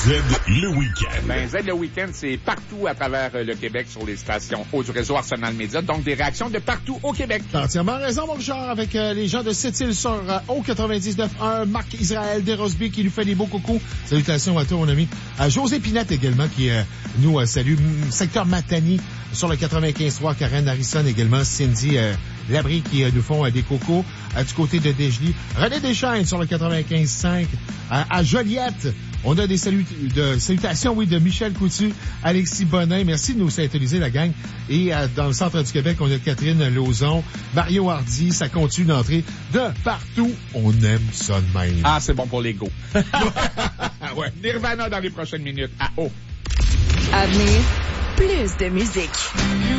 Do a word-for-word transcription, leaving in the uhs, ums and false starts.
Z le week-end. Ben, Z le week-end, c'est partout à travers le Québec sur les stations haut du réseau Arsenal Média. Donc, des réactions de partout au Québec. T'as entièrement raison, mon Richard, avec euh, les gens de Sept-Îles sur euh, O quatre-vingt-dix-neuf un, Marc Israël Desrosby qui nous fait des beaux coucous. Salutations à toi, mon ami. À José Pinette également qui euh, nous euh, salue. Secteur Matani sur le quatre-vingt-quinze trois, Karen Harrison également, Cindy euh, Labrie qui euh, nous font euh, des cocos euh, du côté de Desjely. René Deschaines sur le quatre-vingt-quinze cinq. Euh, à Joliette, on a des salut de, salutations, oui, de Michel Coutu, Alexis Bonin. Merci de nous synthétiser, la gang. Et euh, dans le centre du Québec, on a Catherine Lauzon, Mario Hardy. Ça continue d'entrer de partout. On aime ça de même. Ah, c'est bon pour l'ego. Ouais. Nirvana dans les prochaines minutes à O. À venir, plus de musique.